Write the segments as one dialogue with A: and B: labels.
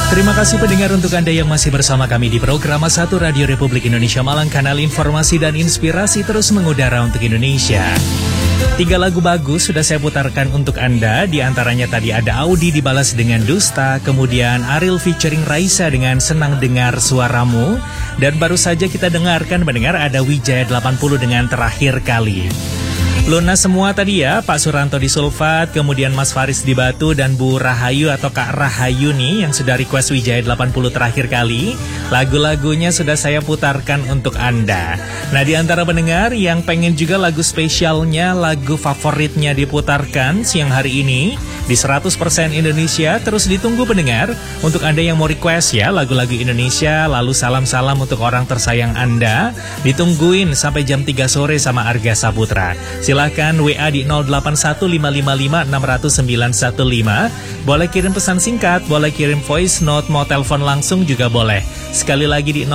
A: Terima kasih pendengar untuk Anda yang masih bersama kami di program 1 Radio Republik Indonesia Malang, kanal informasi dan inspirasi terus mengudara untuk Indonesia. 3 lagu bagus sudah saya putarkan untuk Anda. Di antaranya tadi ada Audi dibalas dengan Dusta, kemudian Ariel featuring Raisa dengan Senang Dengar Suaramu, dan baru saja kita dengarkan mendengar ada Wijaya 80 dengan Terakhir Kali. Lunas semua tadi ya, Pak Suranto di Sulfat, kemudian Mas Faris di Batu, dan Bu Rahayu atau Kak Rahayu nih yang sudah request Wijaya 80 Terakhir Kali. Lagu-lagunya sudah saya putarkan untuk Anda. Nah, di antara pendengar yang pengen juga lagu spesialnya, lagu favoritnya diputarkan siang hari ini di 100% Indonesia, terus ditunggu pendengar. Untuk Anda yang mau request ya lagu-lagu Indonesia, lalu salam-salam untuk orang tersayang Anda, ditungguin sampai jam 3 sore sama Arga Saputra. Silahkan WA di 081555600915. Boleh kirim pesan singkat, boleh kirim voice note, mau telepon langsung juga boleh. Sekali lagi di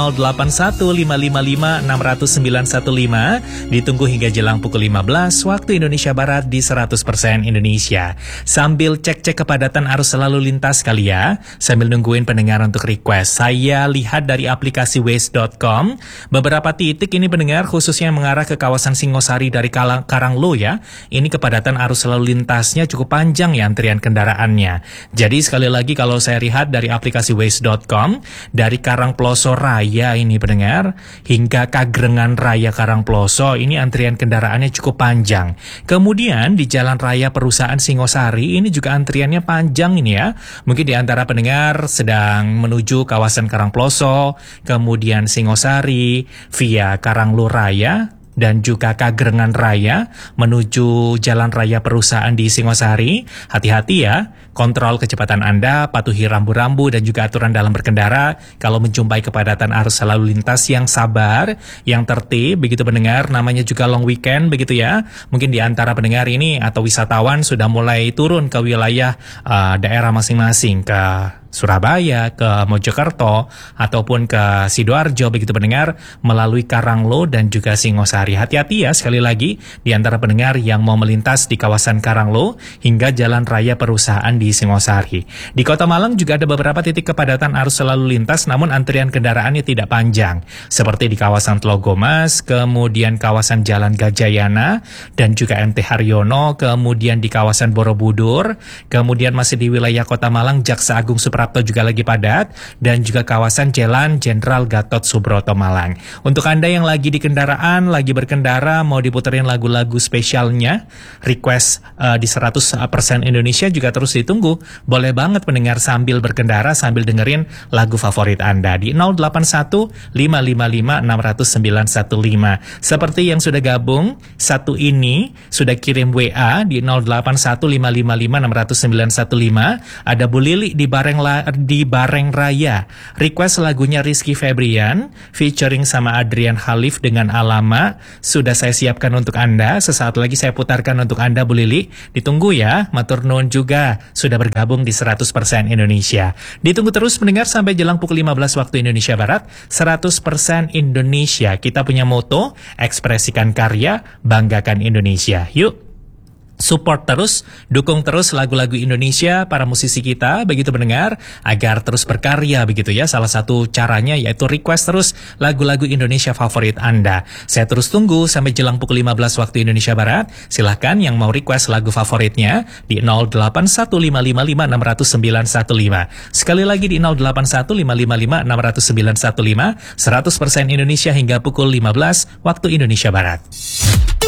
A: 081555600915. Ditunggu hingga jelang pukul 15 waktu Indonesia Barat di 100% Indonesia. Sambil cek-cek kepadatan arus lalu lintas kali ya, sambil nungguin pendengar untuk request. Saya lihat dari aplikasi Waze.com, beberapa titik ini pendengar khususnya mengarah ke kawasan Singosari dari Karanglo ya. Ini kepadatan arus lalu lintasnya cukup panjang ya antrian kendaraannya. Jadi sekali lagi kalau saya lihat dari aplikasi Waze.com, dari Karangploso Raya ini pendengar hingga Kagrengan Raya Karangploso ini antrian kendaraannya cukup panjang. Kemudian di Jalan Raya Perusahaan Singosari ini juga antriannya panjang ini ya. Mungkin di antara pendengar sedang menuju kawasan Karangploso, kemudian Singosari via Karanglo Raya dan juga Kagrengan Raya menuju Jalan Raya Perusahaan di Singosari. Hati-hati ya, kontrol kecepatan Anda, patuhi rambu-rambu dan juga aturan dalam berkendara. Kalau menjumpai kepadatan arus lalu lintas yang sabar, yang tertib, begitu pendengar, namanya juga long weekend begitu ya. Mungkin di antara pendengar ini atau wisatawan sudah mulai turun ke wilayah daerah masing-masing, ke Surabaya, ke Mojokerto, ataupun ke Sidoarjo begitu pendengar, melalui Karanglo dan juga Singosari. Hati-hati ya sekali lagi di antara pendengar yang mau melintas di kawasan Karanglo hingga Jalan Raya Perusahaan di Singosari. Di Kota Malang juga ada beberapa titik kepadatan arus lalu lintas, namun antrian kendaraannya tidak panjang, seperti di kawasan Tlogomas, kemudian kawasan Jalan Gajayana dan juga MT Haryono, kemudian di kawasan Borobudur, kemudian masih di wilayah Kota Malang Jaksa Agung Suprapto juga lagi padat, dan juga kawasan Jalan Jenderal Gatot Subroto Malang. Untuk Anda yang lagi di kendaraan, lagi berkendara, mau diputerin lagu-lagu spesialnya, request di 100% Indonesia juga terus ditunggu. Boleh banget pendengar sambil berkendara, sambil dengerin lagu favorit Anda di 081555600915. Seperti yang sudah gabung, satu ini sudah kirim WA di 081555600915. Ada Bu Lili di Bareng Raya, request lagunya Rizky Febrian featuring sama Adrian Khalif dengan Alama. Sudah saya siapkan untuk Anda, sesaat lagi saya putarkan untuk Anda Bu Lili. Ditunggu ya, matur nuwun juga sudah bergabung di 100% Indonesia. Ditunggu terus mendengar sampai jelang pukul 15 waktu Indonesia Barat. 100% Indonesia, kita punya moto, ekspresikan karya, banggakan Indonesia. Yuk support terus, dukung terus lagu-lagu Indonesia, para musisi kita, begitu mendengar, agar terus berkarya begitu ya. Salah satu caranya yaitu request terus lagu-lagu Indonesia favorit Anda. Saya terus tunggu sampai jelang pukul 15 waktu Indonesia Barat. Silahkan yang mau request lagu favoritnya di 081555600915. Sekali lagi di 081555600915. 100% Indonesia hingga pukul 15 waktu Indonesia Barat.